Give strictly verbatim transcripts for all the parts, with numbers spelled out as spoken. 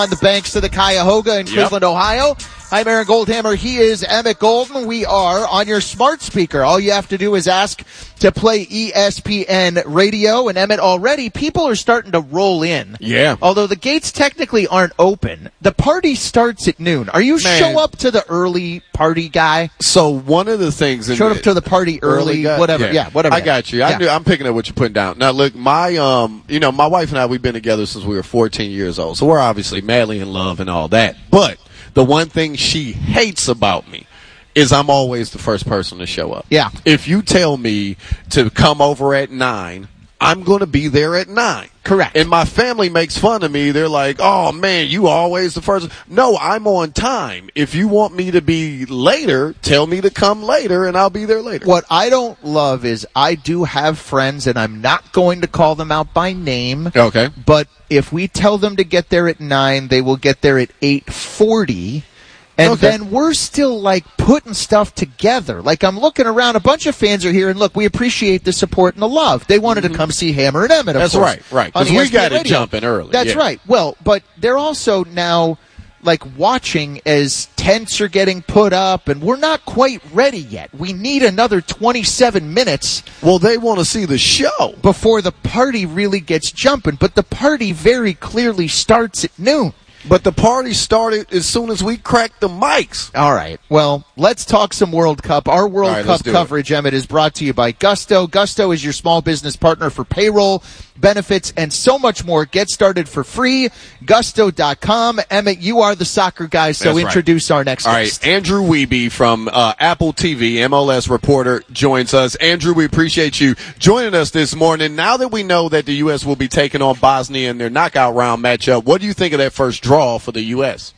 on the banks of the Cuyahoga in Cleveland, yep. Ohio. I'm Aaron Goldhammer. He is Emmett Golden. We are on your smart speaker. All you have to do is ask to play E S P N radio. And Emmett, already people are starting to roll in. Yeah. Although the gates technically aren't open, the party starts at noon. Are you Man. show up to the early party guy? So one of the things in showed up to the party early, early whatever. Yeah. yeah, whatever. I got you. Yeah. I knew, I'm picking up what you're putting down. Now look, my um, you know, my wife and I, we've been together since we were fourteen years old, so we're obviously madly in love and all that. But the one thing she hates about me is I'm always the first person to show up. Yeah. If you tell me to come over at nine, I'm going to be there at nine. Correct. And my family makes fun of me. They're like, oh, man, you always the first. No, I'm on time. If you want me to be later, tell me to come later, and I'll be there later. What I don't love is I do have friends, and I'm not going to call them out by name. Okay. But if we tell them to get there at nine, they will get there at eight forty. And okay. then we're still, like, putting stuff together. Like, I'm looking around. A bunch of fans are here, and look, we appreciate the support and the love. They wanted mm-hmm. to come see Hammer and Emmett, of That's course. right, right. Because we got it jumping early. That's yeah. right. Well, but they're also now, like, watching as tents are getting put up, and we're not quite ready yet. We need another twenty-seven minutes. Well, they want to see the show before the party really gets jumping. But the party very clearly starts at noon. But the party started as soon as we cracked the mics. All right. Well, let's talk some World Cup. Our World right, Cup coverage, it. Emmett, is brought to you by Gusto. Gusto is your small business partner for payroll, benefits, and so much more. Get started for free. Gusto dot com. Emmett, you are the soccer guy, so That's introduce right. our next All guest. right. Andrew Wiebe from uh, Apple T V, M L S reporter, joins us. Andrew, we appreciate you joining us this morning. Now that we know that the U S will be taking on Bosnia in their knockout round matchup, what do you think of that first draw for the U S?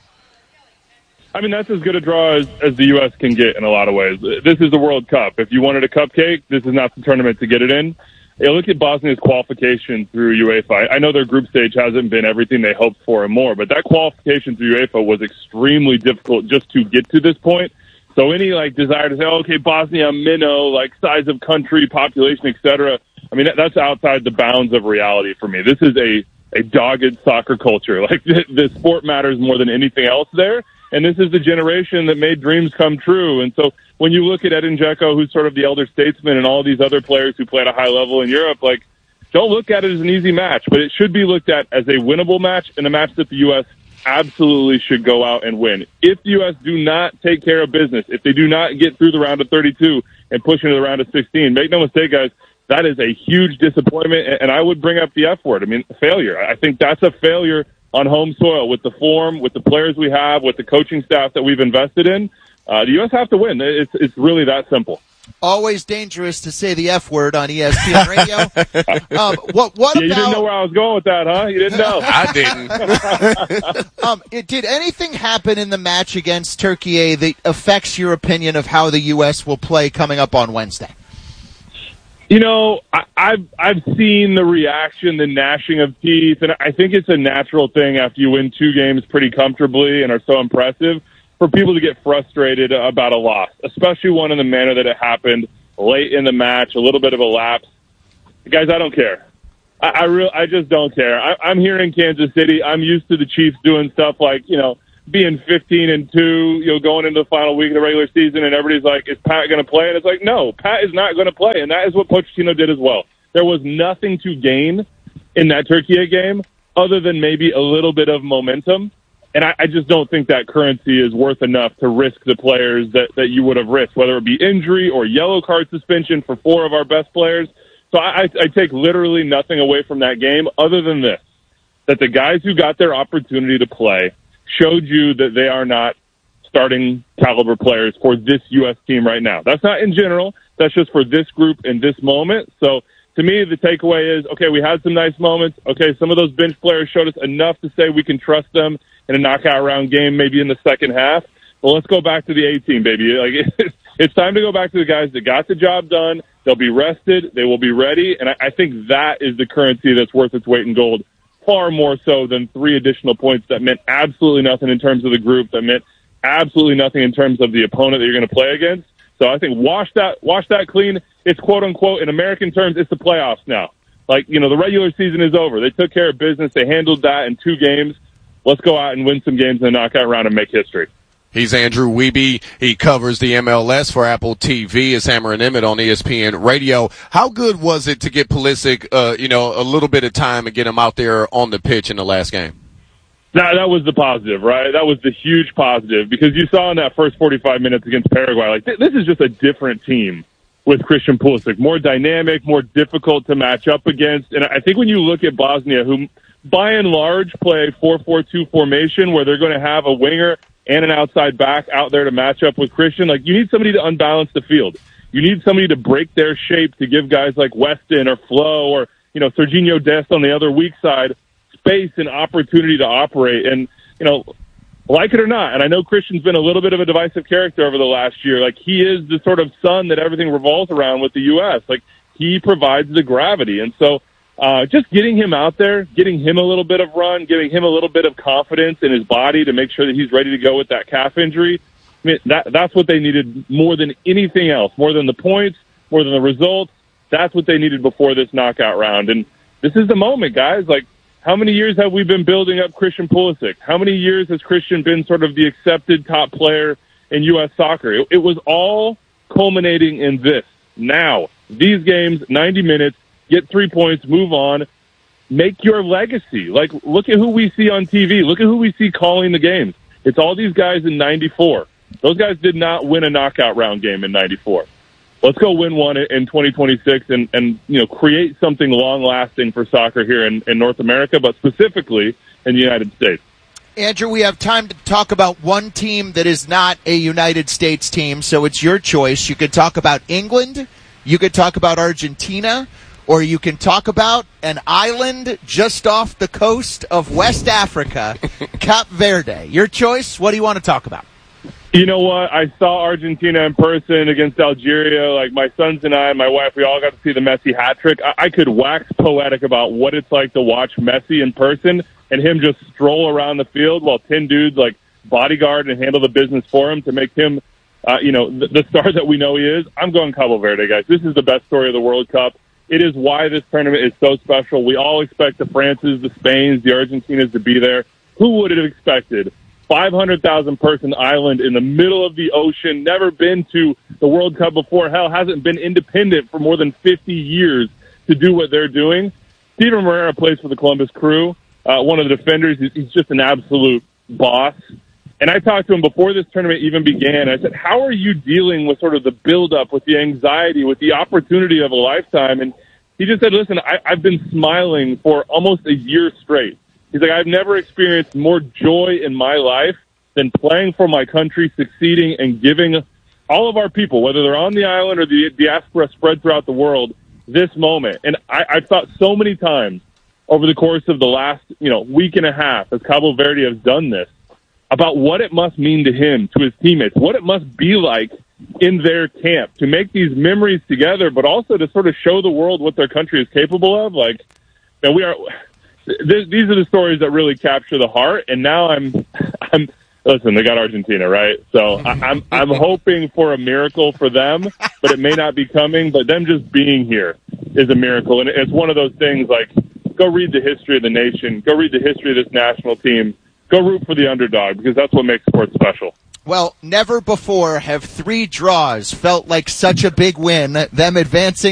I mean, that's as good a draw as, as the U S can get in a lot of ways. This is the World Cup. If you wanted a cupcake, this is not the tournament to get it in. Yeah, look at Bosnia's qualification through UEFA. I know their group stage hasn't been everything they hoped for and more, but that qualification through UEFA was extremely difficult just to get to this point. So any like desire to say, oh, okay, Bosnia, minnow, like size of country, population, et cetera, I mean, that, that's outside the bounds of reality for me. This is a, a dogged soccer culture. Like the, the sport matters more than anything else there. And this is the generation that made dreams come true. And so when you look at Edin Dzeko, who's sort of the elder statesman, and all these other players who play at a high level in Europe, like, don't look at it as an easy match, but it should be looked at as a winnable match and a match that the U S absolutely should go out and win. If the U S do not take care of business, if they do not get through the round of thirty-two and push into the round of sixteen, make no mistake, guys, that is a huge disappointment, and I would bring up the F word. I mean, failure. I think that's a failure on home soil with the form, with the players we have, with the coaching staff that we've invested in. Uh, the U S have to win. It's, it's really that simple. Always dangerous to say the F word on E S P N radio. um, what, what yeah, about... You didn't know where I was going with that, huh? You didn't know. I didn't. um, it, did anything happen in the match against Turkey that affects your opinion of how the U S will play coming up on Wednesday? You know, I, I've I've seen the reaction, the gnashing of teeth, and I think it's a natural thing after you win two games pretty comfortably and are so impressive for people to get frustrated about a loss, especially one in the manner that it happened late in the match, a little bit of a lapse. Guys, I don't care. I I, real, I just don't care. I, I'm here in Kansas City. I'm used to the Chiefs doing stuff like, you know, being fifteen and two, you know, going into the final week of the regular season, and everybody's like, is Pat going to play? And it's like, no, Pat is not going to play, and that is what Pochettino did as well. There was nothing to gain in that Turkey game other than maybe a little bit of momentum, and I, I just don't think that currency is worth enough to risk the players that, that you would have risked, whether it be injury or yellow card suspension for four of our best players. So I, I take literally nothing away from that game other than this, that the guys who got their opportunity to play showed you that they are not starting caliber players for this U S team right now. That's not in general. That's just for this group in this moment. So to me, the takeaway is, okay, we had some nice moments. Okay, some of those bench players showed us enough to say we can trust them in a knockout round game, maybe in the second half. Well, let's go back to the A-team, baby. Like, it's time to go back to the guys that got the job done. They'll be rested. They will be ready. And I, I think that is the currency that's worth its weight in gold, far more so than three additional points that meant absolutely nothing in terms of the group, that meant absolutely nothing in terms of the opponent that you're going to play against. So I think wash that wash that clean. It's quote-unquote, in American terms, it's the playoffs now. Like, you know, the regular season is over. They took care of business. They handled that in two games. let's go out and win some games in the knockout round and make history. He's Andrew Wiebe. He covers the M L S for Apple T V. It's Hammer and Emmett on E S P N Radio. How good was it to get Pulisic, uh, you know, a little bit of time and get him out there on the pitch in the last game? That, that was the positive, right? That was the huge positive, because you saw in that first forty-five minutes against Paraguay, like, th- this is just a different team with Christian Pulisic. More dynamic, more difficult to match up against. And I think when you look at Bosnia, who by and large play a four four two formation where they're going to have a winger and an outside back out there to match up with Christian, like, you need somebody to unbalance the field. You need somebody to break their shape to give guys like Weston or Flo or, you know, Serginho Dest on the other weak side space and opportunity to operate. And, you know, like it or not, and I know Christian's been a little bit of a divisive character over the last year, like, he is the sort of sun that everything revolves around with the U S. Like, he provides the gravity. And so, Uh, just getting him out there, getting him a little bit of run, giving him a little bit of confidence in his body to make sure that he's ready to go with that calf injury. I mean, that, that's what they needed more than anything else, more than the points, more than the results. That's what they needed before this knockout round. And this is the moment, guys. Like, how many years have we been building up Christian Pulisic? How many years has Christian been sort of the accepted top player in U S soccer? It, it was all culminating in this. Now, these games, ninety minutes, get three points, move on, make your legacy. Like, look at who we see on T V. Look at who we see calling the games. It's all these guys in ninety-four. Those guys did not win a knockout round game in ninety-four. Let's go win one in twenty twenty-six and, and you know, create something long-lasting for soccer here in, in North America, but specifically in the United States. Andrew, we have time to talk about one team that is not a United States team, so it's your choice. You could talk about England, you could talk about Argentina, or you can talk about an island just off the coast of West Africa, Cape Verde. Your choice. What do you want to talk about? You know what? I saw Argentina in person against Algeria. Like, my sons and I and my wife, we all got to see the Messi hat trick. I, I could wax poetic about what it's like to watch Messi in person and him just stroll around the field while ten dudes, like, bodyguard and handle the business for him to make him, uh, you know, the, the star that we know he is. I'm going Cabo Verde, guys. This is the best story of the World Cup. It is why this tournament is so special. We all expect the Frances, the Spains, the Argentinas to be there. Who would have expected five hundred thousand person island in the middle of the ocean, never been to the World Cup before, hell, hasn't been independent for more than fifty years to do what they're doing? Steven Moreira plays for the Columbus Crew, uh, one of the defenders. He's just an absolute boss. And I talked to him before this tournament even began. I said, how are you dealing with sort of the buildup, with the anxiety, with the opportunity of a lifetime? And he just said, listen, I, I've been smiling for almost a year straight. He's like, I've never experienced more joy in my life than playing for my country, succeeding, and giving all of our people, whether they're on the island or the diaspora spread throughout the world, this moment. And I, I've thought so many times over the course of the last, you know, week and a half as Cabo Verde has done this, about what it must mean to him, to his teammates, what it must be like in their camp to make these memories together, but also to sort of show the world what their country is capable of. Like, and we are, th- these are the stories that really capture the heart. And now I'm, I'm, listen, they got Argentina, right? So I, I'm, I'm hoping for a miracle for them, but it may not be coming, but them just being here is a miracle. And it's one of those things, like, go read the history of the nation, go read the history of this national team. Go root for the underdog, because that's what makes sports special. Well, never before have three draws felt like such a big win, them advancing